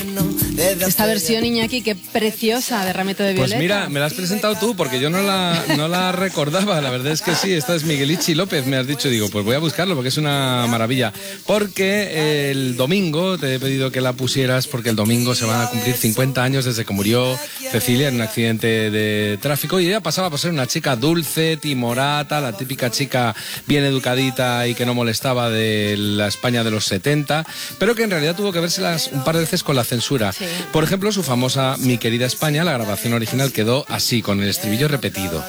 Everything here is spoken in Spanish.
Esta versión, Iñaki, qué preciosa de Ramito de Violeta. Pues mira, me la has presentado tú porque yo no la recordaba. La verdad es que sí, esta es Miguelichi López, me has dicho. Digo, pues voy a buscarlo porque es una maravilla. Porque el domingo te he pedido que la pusieras porque el domingo se van a cumplir 50 años desde que murió Cecilia en un accidente de tráfico y ella pasaba por ser una chica dulce, timorata, la típica chica bien educadita y que no molestaba de la España de los 70, pero que en realidad tuvo que vérselas un par de veces con la censura. Sí. Por ejemplo, su famosa Mi querida España, la grabación original quedó así, con el estribillo repetido.